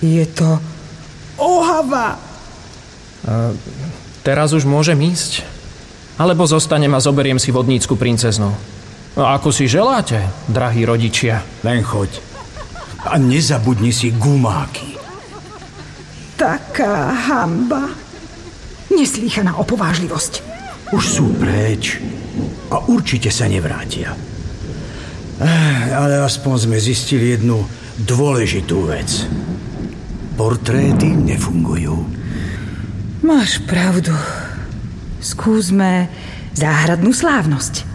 Je to ohava. Teraz už môžem ísť? Alebo zostanem a zoberiem si vodnícku princeznu? Ako si želáte, drahí rodičia? Len choď. A nezabudni si gumáky. Taká hanba. Neslýchaná opovážlivosť. Už sú preč. A určite sa nevrátia. Ale aspoň sme zistili jednu dôležitú vec. Portréty nefungujú. Máš pravdu. Skúsme záhradnú slávnosť.